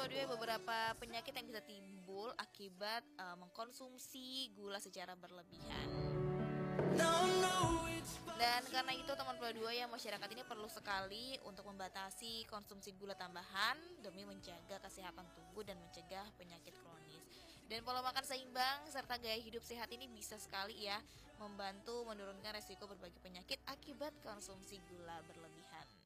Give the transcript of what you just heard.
Pro 2 beberapa penyakit yang bisa timbul akibat mengkonsumsi gula secara berlebihan. Dan karena itu teman Pro 2 ya, masyarakat ini perlu sekali untuk membatasi konsumsi gula tambahan demi menjaga kesehatan tubuh dan mencegah penyakit kronis. Dan pola makan seimbang serta gaya hidup sehat ini bisa sekali ya membantu menurunkan resiko berbagai penyakit akibat konsumsi gula berlebihan.